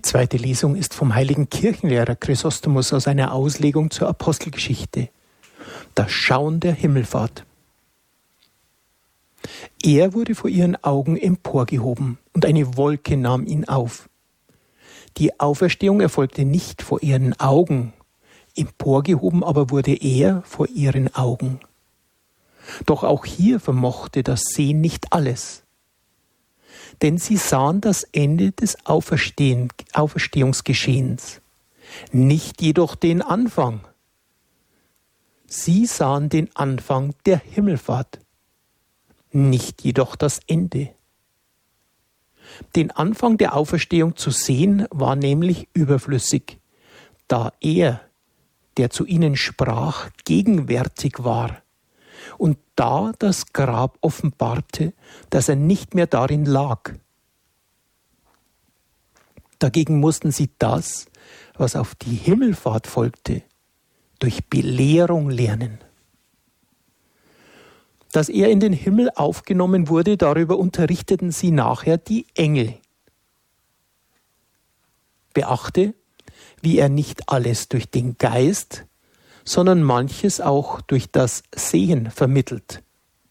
Die zweite Lesung ist vom heiligen Kirchenlehrer Chrysostomus aus einer Auslegung zur Apostelgeschichte. Das Schauen der Himmelfahrt. Er wurde vor ihren Augen emporgehoben und eine Wolke nahm ihn auf. Die Auferstehung erfolgte nicht vor ihren Augen, emporgehoben aber wurde er vor ihren Augen. Doch auch hier vermochte das Sehen nicht alles. Denn sie sahen das Ende des Auferstehungsgeschehens, nicht jedoch den Anfang. Sie sahen den Anfang der Himmelfahrt, nicht jedoch das Ende. Den Anfang der Auferstehung zu sehen, war nämlich überflüssig, da er, der zu ihnen sprach, gegenwärtig war und da das Grab offenbarte, dass er nicht mehr darin lag. Dagegen mussten sie das, was auf die Himmelfahrt folgte, durch Belehrung lernen. Dass er in den Himmel aufgenommen wurde, darüber unterrichteten sie nachher die Engel. Beachte, wie er nicht alles durch den Geist, sondern manches auch durch das Sehen vermittelt.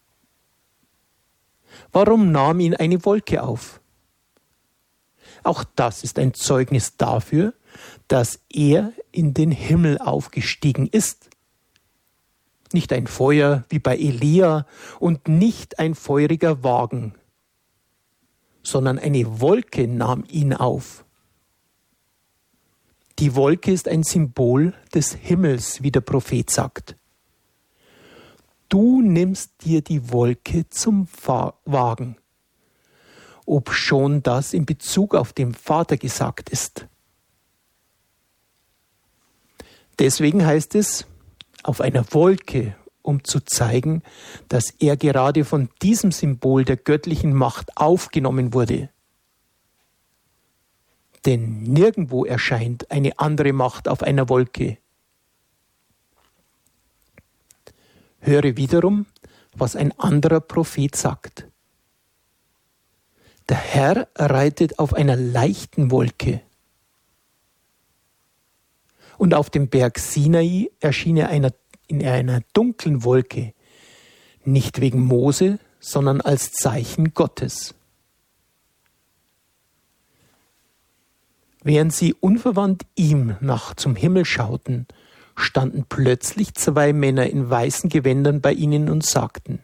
Warum nahm ihn eine Wolke auf? Auch das ist ein Zeugnis dafür, dass er in den Himmel aufgestiegen ist. Nicht ein Feuer wie bei Elia und nicht ein feuriger Wagen, sondern eine Wolke nahm ihn auf. Die Wolke ist ein Symbol des Himmels, wie der Prophet sagt. Du nimmst dir die Wolke zum Wagen, obschon das in Bezug auf den Vater gesagt ist. Deswegen heißt es, auf einer Wolke, um zu zeigen, dass er gerade von diesem Symbol der göttlichen Macht aufgenommen wurde. Denn nirgendwo erscheint eine andere Macht auf einer Wolke. Höre wiederum, was ein anderer Prophet sagt. Der Herr reitet auf einer leichten Wolke. Und auf dem Berg Sinai erschien er in einer dunklen Wolke, nicht wegen Mose, sondern als Zeichen Gottes. Während sie unverwandt ihm nach zum Himmel schauten, standen plötzlich 2 Männer in weißen Gewändern bei ihnen und sagten: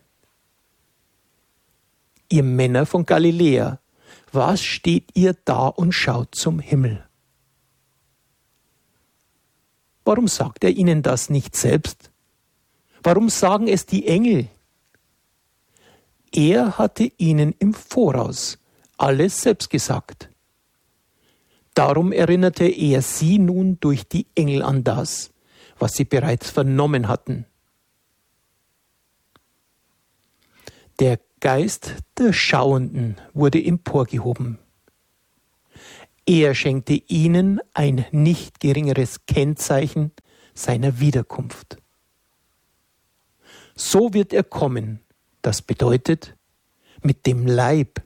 Ihr Männer von Galiläa, was steht ihr da und schaut zum Himmel? Warum sagt er ihnen das nicht selbst? Warum sagen es die Engel? Er hatte ihnen im Voraus alles selbst gesagt. Darum erinnerte er sie nun durch die Engel an das, was sie bereits vernommen hatten. Der Geist der Schauenden wurde emporgehoben. Er schenkte ihnen ein nicht geringeres Kennzeichen seiner Wiederkunft. So wird er kommen, das bedeutet mit dem Leib.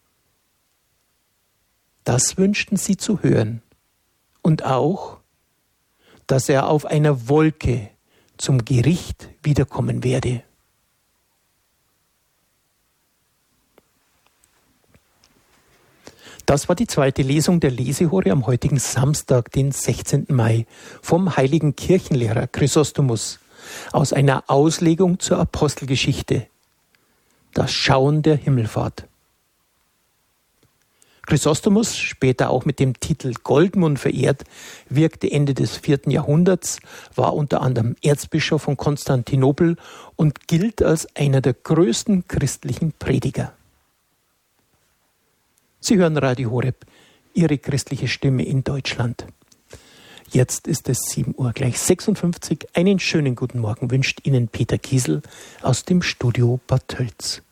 Das wünschten sie zu hören. Und auch, dass er auf einer Wolke zum Gericht wiederkommen werde. Das war die zweite Lesung der Lesehore am heutigen Samstag, den 16. Mai, vom heiligen Kirchenlehrer Chrysostomus aus einer Auslegung zur Apostelgeschichte. Das Schauen der Himmelfahrt. Chrysostomus, später auch mit dem Titel Goldmund verehrt, wirkte Ende des 4. Jahrhunderts, war unter anderem Erzbischof von Konstantinopel und gilt als einer der größten christlichen Prediger. Sie hören Radio Horeb, Ihre christliche Stimme in Deutschland. Jetzt ist es 7:56 Uhr. Einen schönen guten Morgen wünscht Ihnen Peter Kiesel aus dem Studio Bad Tölz.